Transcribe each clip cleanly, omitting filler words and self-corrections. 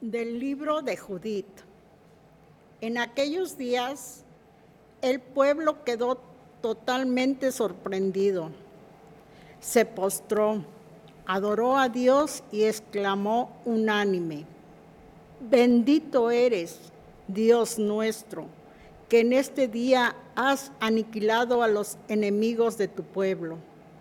Del libro de Judith. En aquellos días, el pueblo quedó totalmente sorprendido. Se postró, adoró a Dios y exclamó unánime: Bendito eres, Dios nuestro, que en este día has aniquilado a los enemigos de tu pueblo.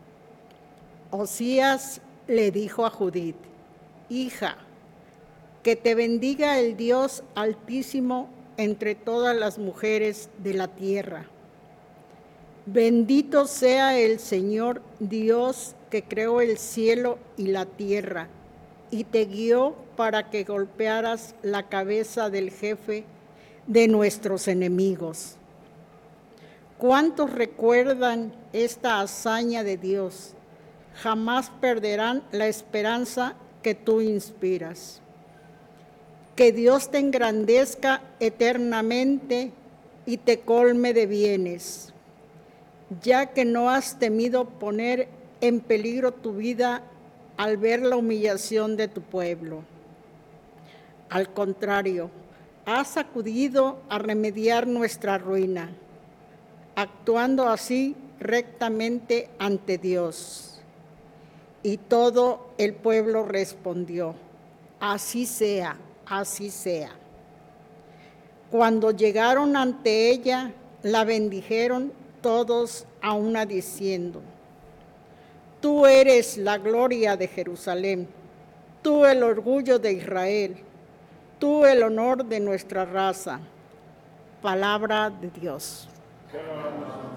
Osías le dijo a Judith: Hija, que te bendiga el Dios Altísimo entre todas las mujeres de la tierra. Bendito sea el Señor Dios que creó el cielo y la tierra y te guió para que golpearas la cabeza del jefe de nuestros enemigos. ¿Cuántos recuerdan esta hazaña de Dios? Jamás perderán la esperanza que tú inspiras. Que Dios te engrandezca eternamente y te colme de bienes, ya que no has temido poner en peligro tu vida al ver la humillación de tu pueblo. Al contrario, has acudido a remediar nuestra ruina, actuando así rectamente ante Dios. Y todo el pueblo respondió: así sea. Así sea. Cuando llegaron ante ella, la bendijeron todos a una diciendo: Tú eres la gloria de Jerusalén, tú el orgullo de Israel, tú el honor de nuestra raza. Palabra de Dios.